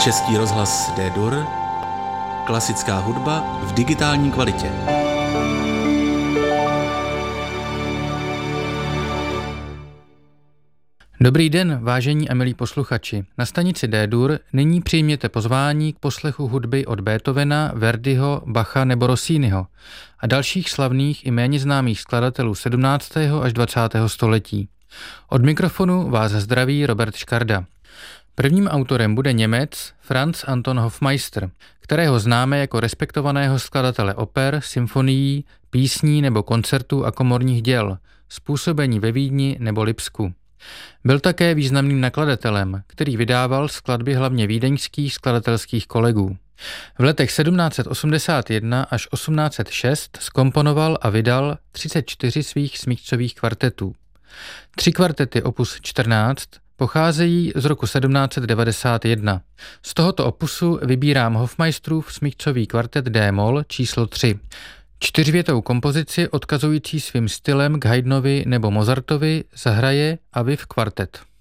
Český rozhlas D-Dur, klasická hudba v digitální kvalitě. Dobrý den, vážení a milí posluchači. Na stanici D-Dur nyní přijměte pozvání k poslechu hudby od Beethovena, Verdiho, Bacha nebo Rossiniho a dalších slavných i méně známých skladatelů 17. až 20. století. Od mikrofonu vás zdraví Robert Škarda. Prvním autorem bude Němec Franz Anton Hofmeister, kterého známe jako respektovaného skladatele oper, symfonií, písní nebo koncertů a komorních děl, způsobení ve Vídni nebo Lipsku. Byl také významným nakladatelem, který vydával skladby hlavně vídeňských skladatelských kolegů. V letech 1781 až 1806 zkomponoval a vydal 34 svých smyčcových kvartetů. 3 kvartety opus 14 pocházejí z roku 1791. Z tohoto opusu vybírám Hofmeisterův smyčcový kvartet D-moll číslo 3. 4větou kompozici odkazující svým stylem k Haydnovi nebo Mozartovi zahraje Aviv kvartet.